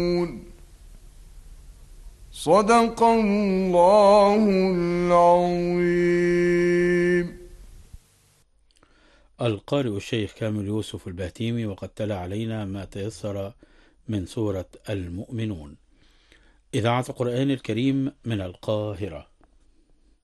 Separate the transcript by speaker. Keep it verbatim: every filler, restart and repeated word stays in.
Speaker 1: صدق الله العظيم.
Speaker 2: القارئ الشيخ كامل يوسف البهتيمي، وقد تلا علينا ما تيسر من سورة المؤمنون. إذاعة القرآن الكريم من القاهرة.